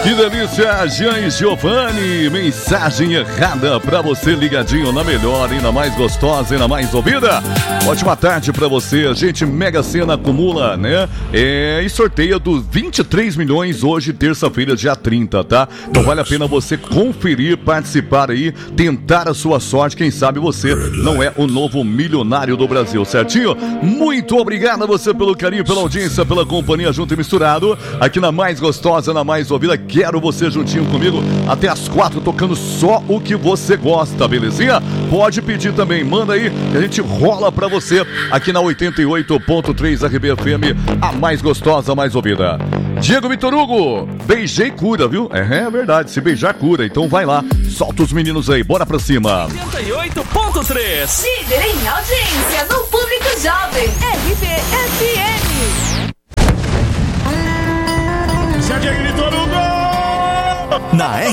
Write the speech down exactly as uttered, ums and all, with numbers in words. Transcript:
Que delícia, Jean e Giovanni. Mensagem errada pra você ligadinho na melhor, ainda mais gostosa, ainda mais ouvida. Ótima tarde pra você. Gente, Mega Sena acumula, né? É, e sorteia dos vinte e três milhões hoje, terça-feira, dia trinta, tá? Então vale a pena você conferir, participar aí, tentar a sua sorte. Quem sabe você não é o novo milionário do Brasil, certinho? Muito obrigado a você pelo carinho, pela audiência, pela companhia junto e misturado. Aqui na mais gostosa, na mais ouvida. Quero você juntinho comigo até as quatro, tocando só o que você gosta, belezinha? Pode pedir também, manda aí que a gente rola pra você aqui na oitenta e oito ponto três R B F M, a mais gostosa, a mais ouvida. Diego Vitor Hugo, beijei cura, viu? É, é verdade, se beijar cura, então vai lá, solta os meninos aí, bora pra cima. oitenta e oito ponto três, líder em audiência no público jovem, R B F M. Diego Vitor Hugo! Na R